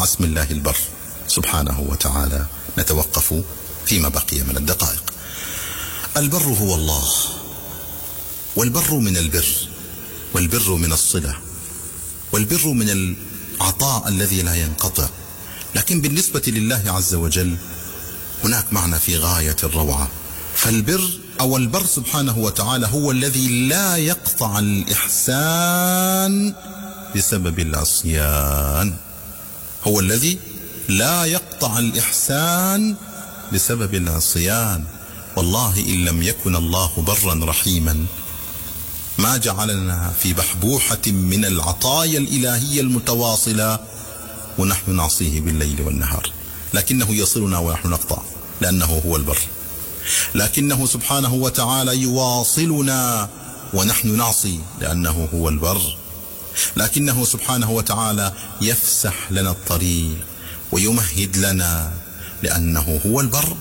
مع اسم الله البر سبحانه وتعالى نتوقف فيما بقي من الدقائق. البر هو الله، والبر من البر، والبر من الصلة، والبر من العطاء الذي لا ينقطع. لكن بالنسبة لله عز وجل هناك معنى في غاية الروعة. فالبر أو البر سبحانه وتعالى هو الذي لا يقطع الإحسان بسبب العصيان، هو الذي لا يقطع الإحسان بسبب العصيان. والله إن لم يكن الله برا رحيما ما جعلنا في بحبوحة من العطايا الإلهية المتواصلة ونحن نعصيه بالليل والنهار، لكنه يصلنا ونحن نقطع لأنه هو البر. لكنه سبحانه وتعالى يواصلنا ونحن نعصي لأنه هو البر. لكنه سبحانه وتعالى يفسح لنا الطريق ويمهد لنا لأنه هو البر،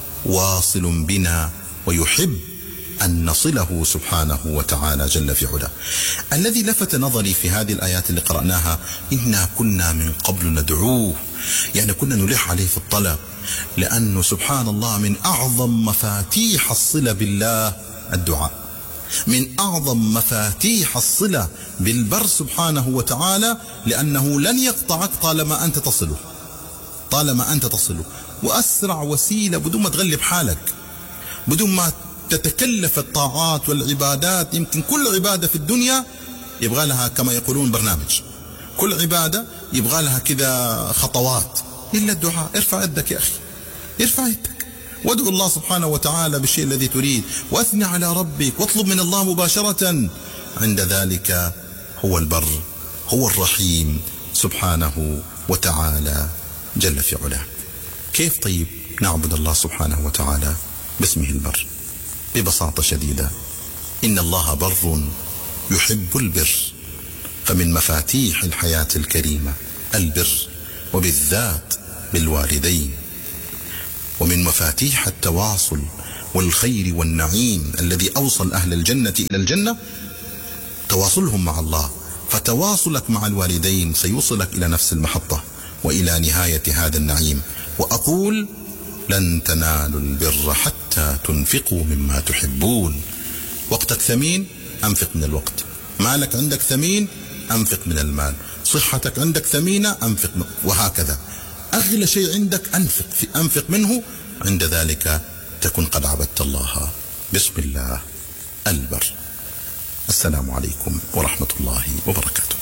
واصل بنا ويحب أن نصله سبحانه وتعالى جل في علاه. الذي لفت نظري في هذه الآيات اللي قرأناها: إنا كنا من قبل ندعوه، يعني كنا نلح عليه في الطلب، لأنه سبحان الله من أعظم مفاتيح الصلة بالله الدعاء، من أعظم مفاتيح الصلة بالبر سبحانه وتعالى، لأنه لن يقطعك طالما أنت تصله، طالما أنت تصله. وأسرع وسيلة بدون ما تغلب حالك، بدون ما تتكلف الطاعات والعبادات. يمكن كل عبادة في الدنيا يبغى لها كما يقولون برنامج، كل عبادة يبغى لها كذا خطوات، إلا الدعاء. ارفع يدك يا أخي، ارفع يدك وادعو الله سبحانه وتعالى بالشيء الذي تريد، واثني على ربك واطلب من الله مباشرة. عند ذلك هو البر، هو الرحيم سبحانه وتعالى جل في علاه. كيف طيب نعبد الله سبحانه وتعالى باسمه البر؟ ببساطة شديدة، إن الله بر يحب البر، فمن مفاتيح الحياة الكريمة البر، وبالذات بالوالدين. ومن مفاتيح التواصل والخير والنعيم الذي أوصل أهل الجنة إلى الجنة تواصلهم مع الله. فتواصلك مع الوالدين سيوصلك إلى نفس المحطة وإلى نهاية هذا النعيم. وأقول: لن تنالوا البر حتى تنفقوا مما تحبون. وقتك ثمين، أنفق من الوقت. مالك عندك ثمين، أنفق من المال. صحتك عندك ثمينة، أنفق وهكذا. أغلى شيء عندك أنفق منه. عند ذلك تكون قد عبدت الله بسم الله البر. السلام عليكم ورحمة الله وبركاته.